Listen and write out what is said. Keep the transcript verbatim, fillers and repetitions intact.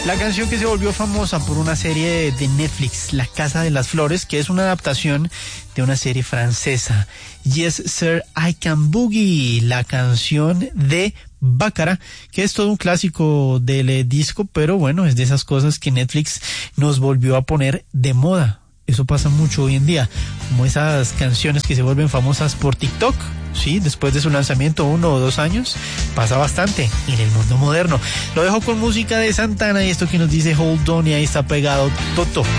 La canción que se volvió famosa por una serie de Netflix, La Casa de las Flores, que es una adaptación de una serie francesa. Yes, Sir, I Can Boogie, la canción de Bácara, que es todo un clásico del eh, disco, pero bueno, es de esas cosas que Netflix nos volvió a poner de moda. Eso pasa mucho hoy en día, como esas canciones que se vuelven famosas por TikTok, sí, después de su lanzamiento, uno o dos años, pasa bastante en el mundo moderno. Lo dejo con música de Santana y esto que nos dice Hold On, y ahí está pegado Toto.